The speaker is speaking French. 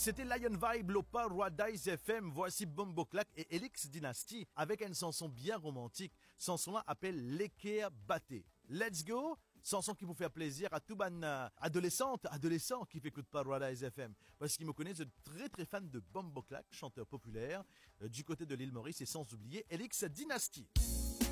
C'était Lion Vibe, Lopa, Paradise FM. Voici Bombo Clack et Elix Dynasty avec une chanson bien romantique. Chanson-là appelle L'équerre batté. Let's go! Chanson qui vous fait plaisir à tout ban adolescents qui écoutent Paradise FM. Parce qu'ils me connaissent, je suis très fan de Bombo Clack, chanteur populaire du côté de l'île Maurice et sans oublier Elix Dynasty.